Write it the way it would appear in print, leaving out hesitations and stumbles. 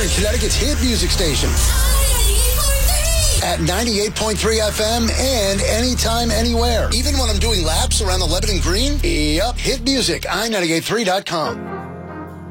here in Connecticut's hit music station. At 98.3 FM and anytime, anywhere. Even when I'm doing laps around the Lebanon Green. Yep, hit music, i98.3.com.